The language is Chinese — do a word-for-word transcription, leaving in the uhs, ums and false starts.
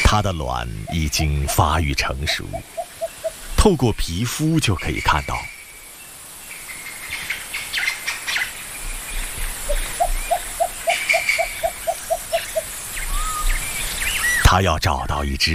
它的卵已经发育成熟，透过皮肤就可以看到。它要找到一只